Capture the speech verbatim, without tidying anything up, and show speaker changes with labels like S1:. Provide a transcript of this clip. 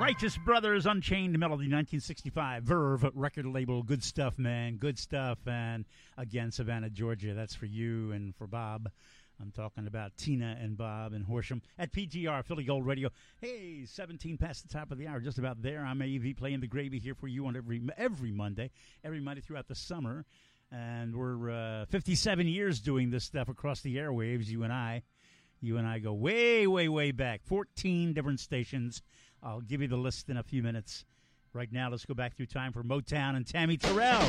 S1: Righteous Brothers, Unchained Melody, nineteen sixty-five. Verve record label. Good stuff, man. Good stuff. And again, Savannah, Georgia. That's for you and for Bob. I'm talking about Tina and Bob and Horsham at P G R, Philly Gold Radio. Hey, seventeen past the top of the hour, just about there. I'm A V playing the gravy here for you on every every Monday, every Monday throughout the summer. And we're uh, fifty-seven years doing this stuff across the airwaves, you and I. You and I go way, way, way back. fourteen different stations. I'll give you the list in a few minutes. Right now, let's go back through time for Motown and Tammy Terrell.